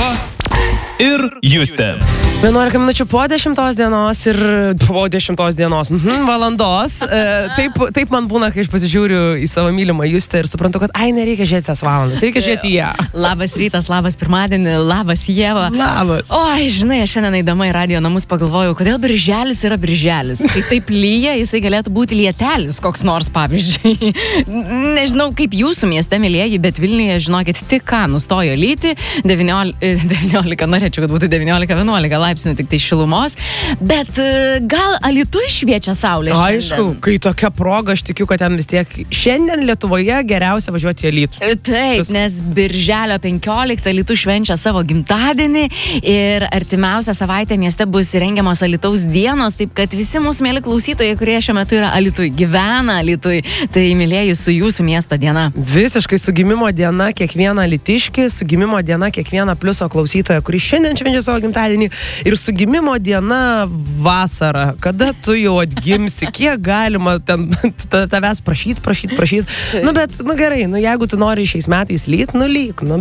Liepa ir Justė. 11 minučių po 10 dienos ir po 10 dienos valandos. Taip man būna, kai aš pasižiūriu į savo mylimą Justę ir suprantu, kad nereikia žiūrėti tas valandas, reikia žiūrėti ją. Labas rytas, labas pirmadienį, labas Ieva. Labas. Oi, žinai, aš šiandien eidama į radijo namus pagalvojau, kodėl birželis yra birželis. Kai taip lyja, jisai galėtų būti lietelis koks nors, pavyzdžiui. Nežinau, kaip jūsų mieste, mylieji, bet Vilniuje, žinokit, tik ką nustojo lyti, 19, norėčiau, kad būtų 19-11 laipsnių tik tai šilumos, bet gal Alytuj šviečia saulė šiandien? Aišku, kai tokia proga, aš tikiu, kad ten vis tiek šiandien Lietuvoje geriausia važiuoti į Alytų. Taip, nes birželio 15 Alytus švenčia savo gimtadienį ir artimiausią savaitę mieste bus rengiamos Alytaus dienos, taip kad visi mūsų mėly klausytojai, kurie šiuo metu yra Alytuj, gyvena Alytuj, tai mylėjai su jūsų miesto diena. Visiškai su gimimo diena kiekvieną alytiškį, su gimimo diena kiekvieną pliuso klausytoją, kuris šiandien švenčia savo gimtadienį ir su gimimo diena vasara, kada tu jau atgimsi, kiek galima ten tavęs prašyti. Nu bet, gerai, jeigu tu nori šiais metais lyt, lyk,